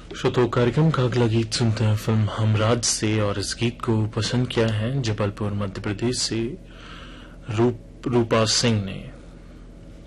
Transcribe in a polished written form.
श्रोतो कार्यक्रम का अगला गीत सुनते हैं फिल्म हमराज से, और इस गीत को पसंद किया है जबलपुर मध्य प्रदेश से रूपा सिंह ने।